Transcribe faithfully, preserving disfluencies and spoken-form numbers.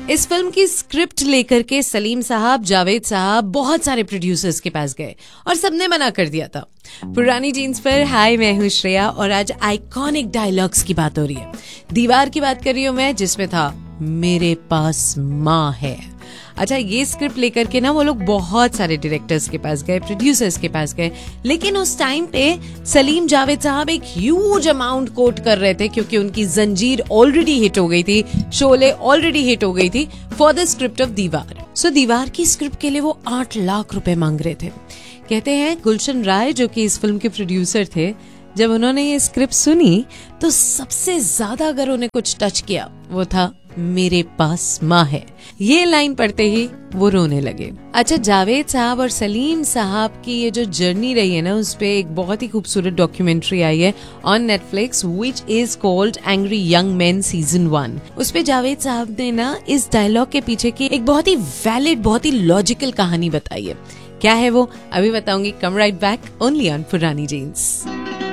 इस फिल्म की स्क्रिप्ट लेकर के सलीम साहब, जावेद साहब बहुत सारे प्रोड्यूसर्स के पास गए और सबने मना कर दिया था। पुरानी जीन्स पर हाय, मैं हूँ श्रेया और आज आइकॉनिक डायलॉग्स की बात हो रही है। दीवार की बात कर रही हूँ मैं, जिसमें था मेरे पास माँ है। अच्छा, ये स्क्रिप्ट लेकर के ना वो लोग बहुत सारे डायरेक्टर्स के पास गए, प्रोड्यूसर्स के पास गए, लेकिन उस टाइम पे सलीम जावेद साहब एक ह्यूज अमाउंट कोट कर रहे थे क्योंकि उनकी जंजीर ऑलरेडी हिट हो गई थी, शोले ऑलरेडी हिट हो गई थी फॉर द स्क्रिप्ट ऑफ दीवार। सो दीवार की स्क्रिप्ट के लिए वो आठ लाख रुपए मांग रहे थे। कहते हैं गुलशन राय जो कि इस फिल्म के प्रोड्यूसर थे, जब उन्होंने ये स्क्रिप्ट सुनी तो सबसे ज्यादा अगर उन्हें कुछ टच किया वो था मेरे पास माँ है। ये लाइन पढ़ते ही वो रोने लगे। अच्छा, जावेद साहब और सलीम साहब की ये जो जर्नी रही है ना, उस पे एक बहुत ही खूबसूरत डॉक्यूमेंट्री आई है on Netflix which is called angry young man season one. उस पे जावेद साहब ने ना इस डायलॉग के पीछे की एक बहुत ही वैलिड, बहुत ही लॉजिकल कहानी बताई है। क्या है वो, अभी बताऊंगी। कम राइट बैक ओनली ऑन पुरानी जीन्स।